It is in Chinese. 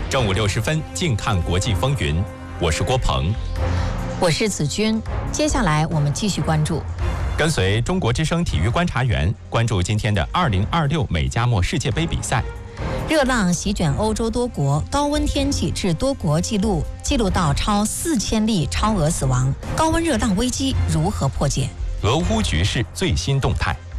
正午60分，静看国际风云。我是郭鹏， 我是子君。接下来我们继续关注， 跟随中国之声体育观察员关注今天的2026美加墨世界杯比赛。 热浪席卷欧洲多国，高温天气致多国记录到超4000例超额死亡。高温热浪危机如何破解？ 俄乌局势最新动态。